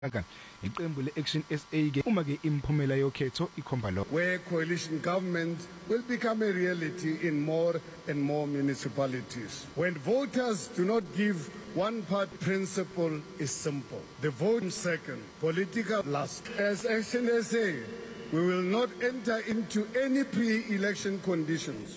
iqembu le-Action SA ke uma ke imphumela yokhetho ikhomba lo where coalition government will become a reality in more and more municipalities. When voters do not give one part, principle is simple. The vote second, political last. As Action SA, we will not enter into any pre-election conditions.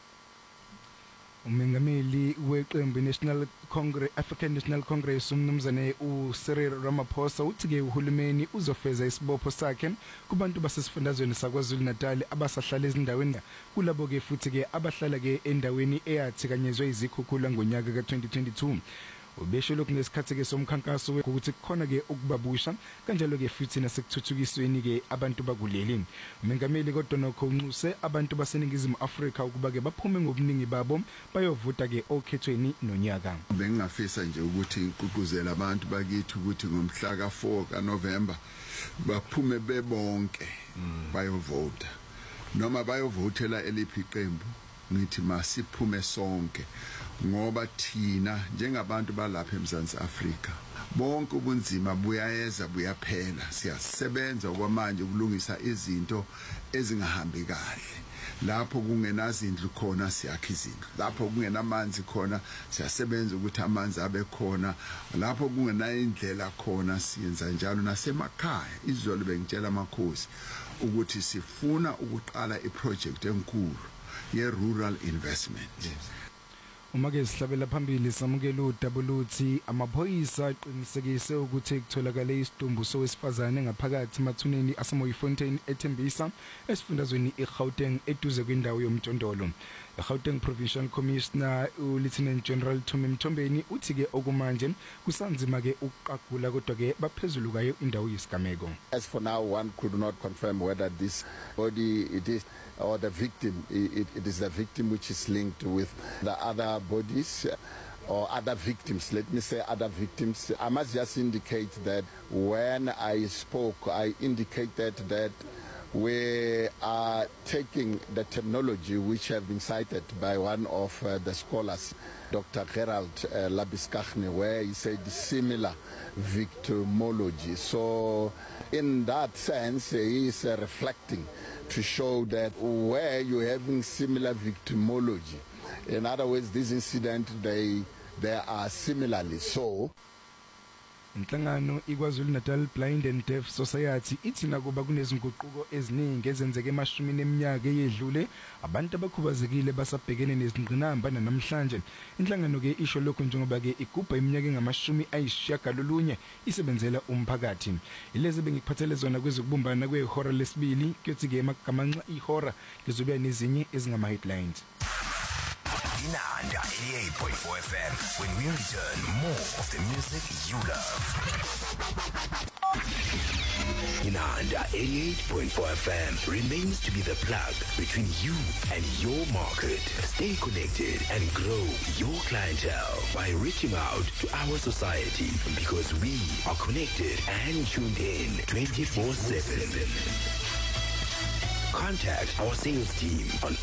Umengameli weqembu National Congress African National Congress umnumzane uCyril Ramaphosa uthi ke uhulumeni uzofeza isibopho sakhe kubantu basesifundazweni saKwaZulu Natal abasahlala ezindaweni kulabo ke futhi ke abahlala ke endaweni eyathi kanyezwe izikhukhula ngonyaka ka2022. Ubesho lokhu ngesikhathi ke somkhankaso ukuthi kukhona ke ukubabusha kanjalo ke futhi nasekuthuthukisweni ke abantu bakuleli. Umengameli kodwa nokho unxuse abantu baseningizimu Afrika ukuba ke baphume ngobuningi babo bayovota ke okhethweni nonyaka. Bengingafisa nje ukuthi iqhuquzela abantu bakithi ukuthi ngomhla ka4 kaNovember baphume bebonke bayovota noma bayovotela eliphi iqembu. Ngithi masiphume sonke ngoba thina njengabantu balapha eMzansi Afrika bonke ubunzima buyayeza buyaphela siyasebenza okwamanje ukulungisa izinto ezingahambi kahle lapho kungenazindlu khona siyakha izindlu lapho kungenamanzi khona siyasebenza ukuthi amanzi abe khona lapho kungenayindlela khona siyenza njalo nasemakhaya. Izolo bengitshela amakhosi ukuthi sifuna ukuqala iproject enkulu ye-rural investment. Uma ke sihlabela phambili samukela uDabuluthi amaphoyisa aqinisekise ukuthi kutholakala isidumbu sowesifazane ngaphakathi emathuneni aseMoyifontein eThembisa esifundazweni eGauteng eduze kwindawo yomjondolo. iGauteng Provincial Commissioner uLieutenant General Thumi Mthombeni uthi ke okumanje kusanzima ke ukuqagula kodwa ke baphezulu kayo indawo yesigameko. As for now, one could not confirm whether this body it is or the victim it is the victim which is linked with the other bodies or other victims. Let me say other victims. I must just indicate that when I spoke, I indicated that we are taking the terminology which have been cited by one of the scholars, Dr. Gerald Labiskachne, where he said similar victimology. So in that sense, he is reflecting to show that where you're having similar victimology, in other words, this incident, they are similarly so. Inhlangano iKwaZulu Natal Blind and Deaf Society ithi nakuba kunezinguquko eziningi ezenzeke emashumini eminyaka eyedlule abantu abakhubazekile basabhekene nezingqinamba namhlanje. Inhlangano ke isho lokho njengoba ke igubha iminyaka engamashumi ayishagalolunye isebenzela umphakathi. Ilezi bengikuphathele zona kwezokubumbana kwehora lesibili kuthi ke emagamanxa ihora lizobuya nezinye ezingama headlines. Inanda 88.4 FM. When we return, more of the music you love. Inanda 88.4 FM remains to be the plug between you and your market. Stay connected and grow your clientele by reaching out to our society because we are connected and tuned in 24/7. Contact our sales team on